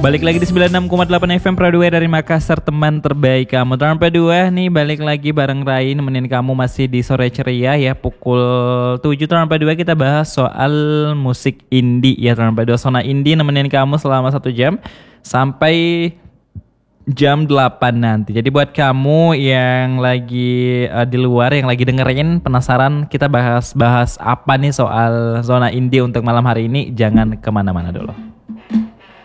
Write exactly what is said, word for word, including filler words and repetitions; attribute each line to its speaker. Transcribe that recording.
Speaker 1: Balik lagi di sembilan puluh enam koma delapan F M Pradua dari Makassar, teman terbaik kamu. Teman Pradua nih balik lagi bareng Rai, nemenin kamu masih di sore ceria ya, pukul tujuh. Teman Pradua kita bahas soal musik indie ya teman Pradua. Zona indie nemenin kamu selama satu jam sampai jam delapan nanti. Jadi buat kamu yang lagi uh, di luar, yang lagi dengerin, penasaran kita bahas-bahas apa nih soal zona indie untuk malam hari ini, jangan kemana-mana dulu.